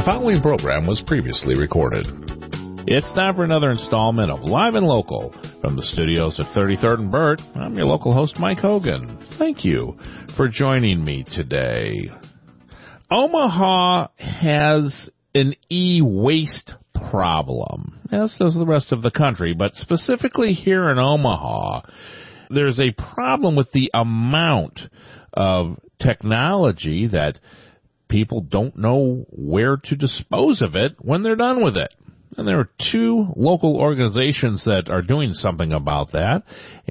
The following program was previously recorded. It's time for another installment of Live and Local. From the studios at 33rd and Burt, I'm your local host, Mike Hogan. Thank you for joining me today. Omaha has an e-waste problem, as does the rest of the country, but specifically here in Omaha, there's a problem with the amount of technology that people don't know where to dispose of it when they're done with it. And there are two local organizations that are doing something about that.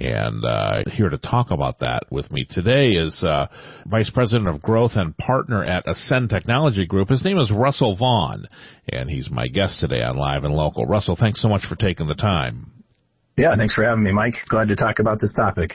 And here to talk about that with me today is Vice President of Growth and Partner at Ascend Technology Group. His name is Russell Vaughn, and he's my guest today on Live and Local. Russell, thanks so much for taking the time. Yeah, thanks for having me, Mike. Glad to talk about this topic.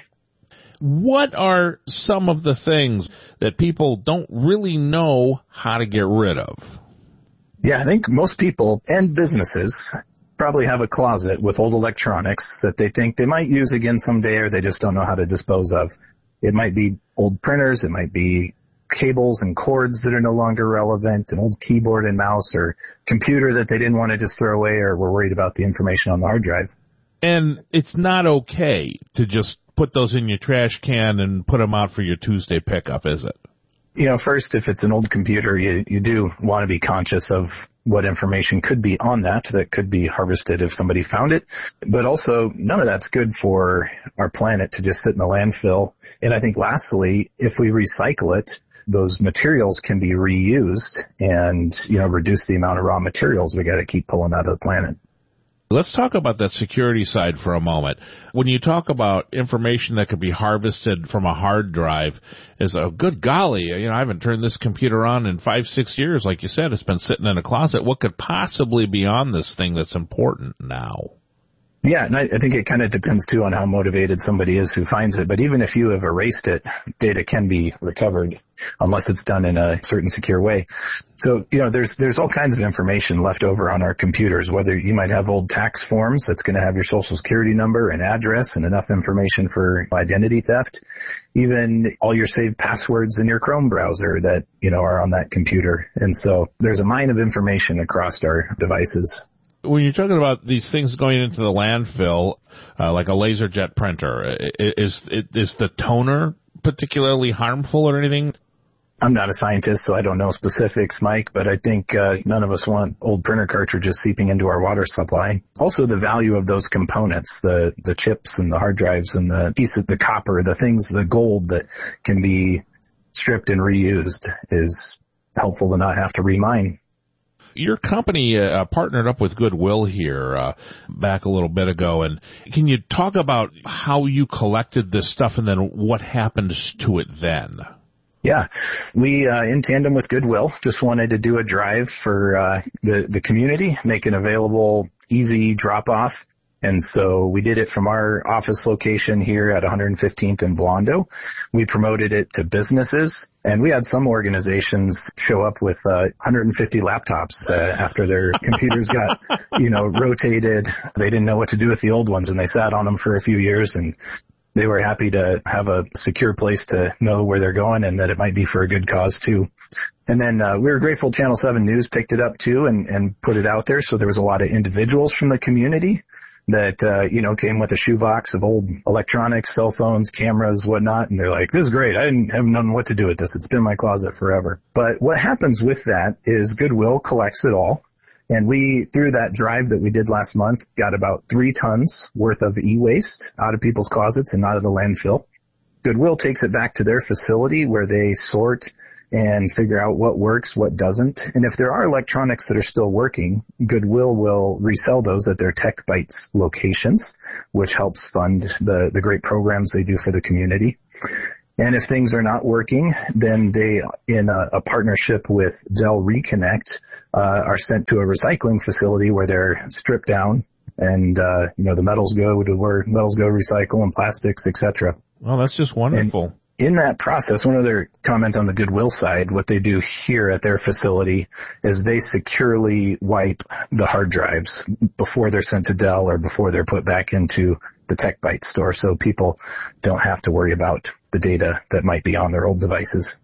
What are some of the things that people don't really know how to get rid of? Yeah, I think most people and businesses probably have a closet with old electronics that they think they might use again someday, or they just don't know how to dispose of. It might be old printers, it might be cables and cords that are no longer relevant, an old keyboard and mouse, or computer that they didn't want to just throw away or were worried about the information on the hard drive. And it's not okay to just put those in your trash can and put them out for your Tuesday pickup, is it? You know, first, if it's an old computer, you do want to be conscious of what information could be on that could be harvested if somebody found it. But also, none of that's good for our planet to just sit in the landfill. And I think lastly, if we recycle it, those materials can be reused and, reduce the amount of raw materials we got to keep pulling out of the planet. Let's talk about that security side for a moment. When you talk about information that could be harvested from a hard drive, is a good golly, I haven't turned this computer on in 5-6 years. Like you said, it's been sitting in a closet. What could possibly be on this thing that's important now? Yeah, and I think it kind of depends, too, on how motivated somebody is who finds it. But even if you have erased it, data can be recovered unless it's done in a certain secure way. So, there's all kinds of information left over on our computers, whether you might have old tax forms that's going to have your social security number and address and enough information for identity theft, even all your saved passwords in your Chrome browser that, are on that computer. And so there's a mine of information across our devices. When you're talking about these things going into the landfill, like a LaserJet printer, is the toner particularly harmful or anything? I'm not a scientist, so I don't know specifics, Mike, but I think none of us want old printer cartridges seeping into our water supply. Also, the value of those components, the chips and the hard drives and the piece of the copper, the gold that can be stripped and reused is helpful to not have to remine. Your company partnered up with Goodwill here back a little bit ago, and can you talk about how you collected this stuff and then what happened to it then? Yeah, we, in tandem with Goodwill, just wanted to do a drive for the community, make it available, easy drop-off. And so we did it from our office location here at 115th and Blondo. We promoted it to businesses, and we had some organizations show up with 150 laptops after their computers got, rotated. They didn't know what to do with the old ones, and they sat on them for a few years, and they were happy to have a secure place to know where they're going and that it might be for a good cause, too. And then we were grateful Channel 7 News picked it up, too, and put it out there. So there was a lot of individuals from the community that, came with a shoebox of old electronics, cell phones, cameras, whatnot. And they're like, this is great. I didn't have known what to do with this. It's been in my closet forever. But what happens with that is Goodwill collects it all. And we, through that drive that we did last month, got about 3 tons worth of e-waste out of people's closets and out of the landfill. Goodwill takes it back to their facility where they sort and figure out what works, what doesn't. And if there are electronics that are still working, Goodwill will resell those at their Tech Bytes locations, which helps fund the great programs they do for the community. And if things are not working, then they, in a partnership with Dell Reconnect, are sent to a recycling facility where they're stripped down and, the metals go to where metals go recycle and plastics, etc. Well, that's just wonderful. And in that process, one other comment on the Goodwill side, what they do here at their facility is they securely wipe the hard drives before they're sent to Dell or before they're put back into the Tech Bytes store, so people don't have to worry about the data that might be on their old devices.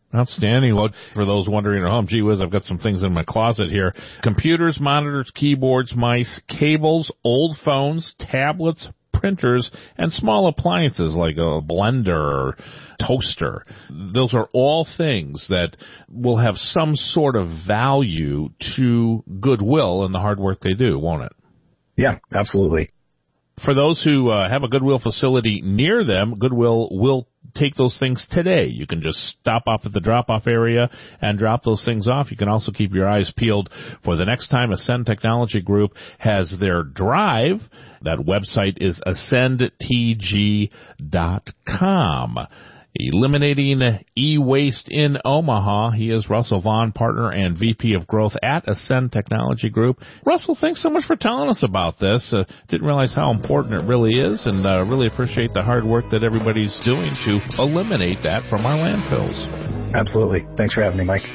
Outstanding. Well, for those wondering at home, gee whiz, I've got some things in my closet here. Computers, monitors, keyboards, mice, cables, old phones, tablets, printers, and small appliances like a blender or toaster. Those are all things that will have some sort of value to Goodwill and the hard work they do, won't it? Yeah, absolutely. For those who have a Goodwill facility near them, Goodwill will take those things today. You can just stop off at the drop-off area and drop those things off. You can also keep your eyes peeled for the next time Ascend Technology Group has their drive. That website is ascendtg.com. Eliminating e-waste in Omaha. He is Russell Vaughn, partner and VP of Growth at Ascend Technology Group. Russell, thanks so much for telling us about this. Didn't realize how important it really is, and really appreciate the hard work that everybody's doing to eliminate that from our landfills. Absolutely. Thanks for having me, Mike.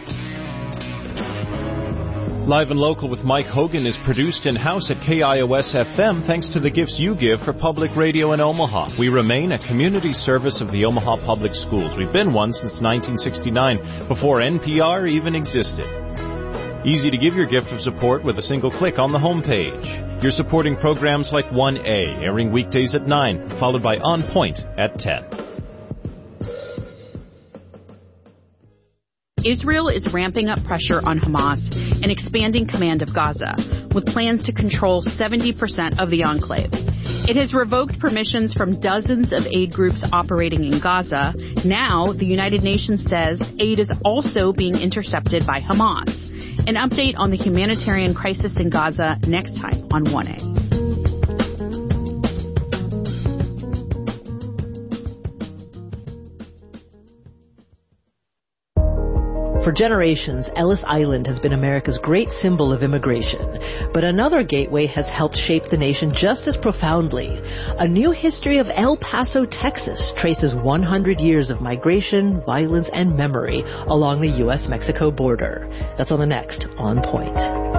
Live and Local with Mike Hogan is produced in-house at KIOS-FM thanks to the gifts you give for public radio in Omaha. We remain a community service of the Omaha Public Schools. We've been one since 1969, before NPR even existed. Easy to give your gift of support with a single click on the homepage. You're supporting programs like 1A, airing weekdays at 9, followed by On Point at 10. Israel is ramping up pressure on Hamas and expanding command of Gaza, with plans to control 70% of the enclave. It has revoked permissions from dozens of aid groups operating in Gaza. Now, the United Nations says aid is also being intercepted by Hamas. An update on the humanitarian crisis in Gaza next time on 1A. For generations, Ellis Island has been America's great symbol of immigration. But another gateway has helped shape the nation just as profoundly. A new history of El Paso, Texas traces 100 years of migration, violence, and memory along the U.S.-Mexico border. That's on the next On Point.